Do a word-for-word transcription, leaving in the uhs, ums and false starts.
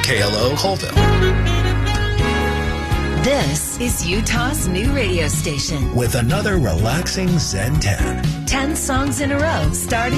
K L O Colville. This is Utah's new radio station with another relaxing Zen ten. ten songs in a row starting